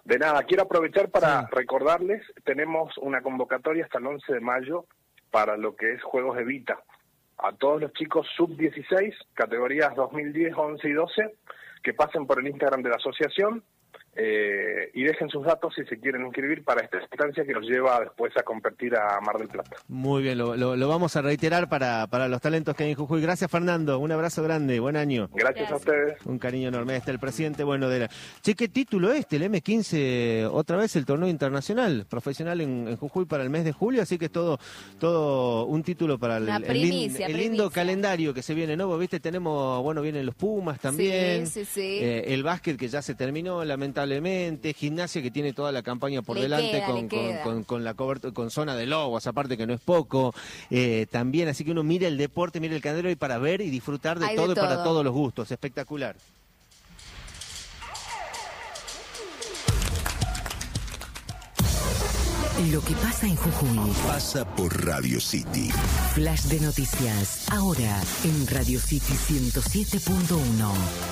De nada, quiero aprovechar para recordarles, tenemos una convocatoria hasta el 11 de mayo para lo que es Juegos Evita. A todos los chicos sub-16, categorías 2010, 11 y 12, que pasen por el Instagram de la asociación y dejen sus datos si se quieren inscribir para esta instancia que los lleva después a competir a Mar del Plata. Muy bien, lo vamos a reiterar para los talentos que hay en Jujuy. Gracias, Fernando, un abrazo grande, buen año. Gracias a ustedes. Un cariño enorme. Este el presidente, bueno, de la... Che, ¿qué título el M15? Otra vez el torneo internacional, profesional en Jujuy para el mes de julio, así que es todo un título para el lindo calendario que se viene, ¿no? Vos viste, tenemos, bueno, vienen los Pumas también, sí. El básquet que ya se terminó, lamentablemente, Gimnasia que tiene toda la campaña por delante con zona de lobos, aparte que no es poco, también, así que uno mira el deporte, mira el calendario y para ver y disfrutar de todo y para todos los gustos, espectacular. Lo que pasa en Jujuy pasa por Radio City. Flash de noticias, ahora en Radio City 107.1.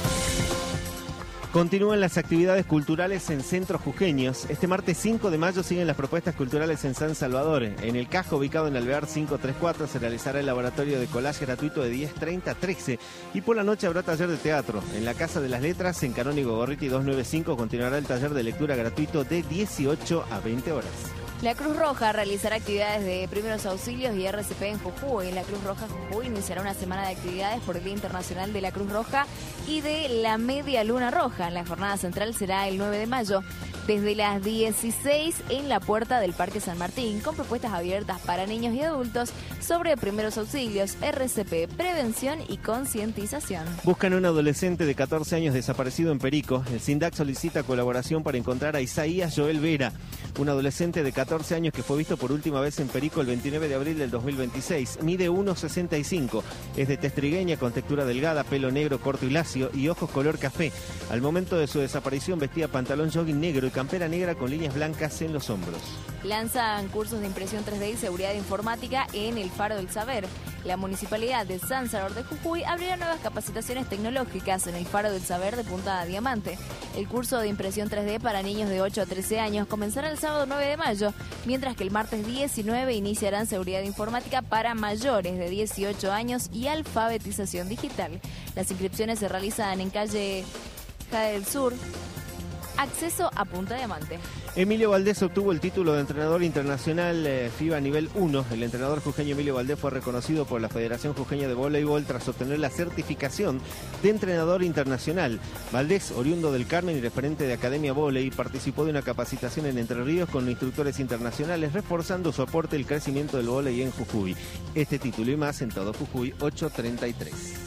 Continúan las actividades culturales en centros jujeños. Este martes 5 de mayo siguen las propuestas culturales en San Salvador. En el Cajo, ubicado en Alvear 534, se realizará el laboratorio de collage gratuito de 10:30 a 13. Y por la noche habrá taller de teatro. En la Casa de las Letras, en Canónigo Gorriti 295, continuará el taller de lectura gratuito de 18 a 20 horas. La Cruz Roja realizará actividades de primeros auxilios y RCP en Jujuy. La Cruz Roja Jujuy iniciará una semana de actividades por el Día Internacional de la Cruz Roja y de la Media Luna Roja. La jornada central será el 9 de mayo, desde las 16 en la puerta del Parque San Martín, con propuestas abiertas para niños y adultos sobre primeros auxilios, RCP, prevención y concientización. Buscan un adolescente de 14 años desaparecido en Perico. El SINDAC solicita colaboración para encontrar a Isaías Joel Vera, un adolescente de 14 años que fue visto por última vez en Perico el 29 de abril del 2026. Mide 1,65, es de tez trigueña, con textura delgada, pelo negro corto y lacio y ojos color café. Al momento de su desaparición vestía pantalón jogging negro y campera negra con líneas blancas en los hombros. Lanzan cursos de impresión 3D y seguridad informática en el Faro del Saber. La Municipalidad de San Salvador de Jujuy abrirá nuevas capacitaciones tecnológicas en el Faro del Saber de Punta Diamante. El curso de impresión 3D para niños de 8 a 13 años comenzará el sábado 9 de mayo, mientras que el martes 19 iniciarán seguridad informática para mayores de 18 años y alfabetización digital. Las inscripciones se realizan en calle Jade del Sur, acceso a Punta Diamante. Emilio Valdés obtuvo el título de entrenador internacional FIBA nivel 1. El entrenador jujeño Emilio Valdés fue reconocido por la Federación Jujeña de Voleibol tras obtener la certificación de entrenador internacional. Valdés, oriundo del Carmen y referente de Academia Voley, participó de una capacitación en Entre Ríos con instructores internacionales, reforzando su aporte al crecimiento del voley en Jujuy. Este título y más en Todo Jujuy 833.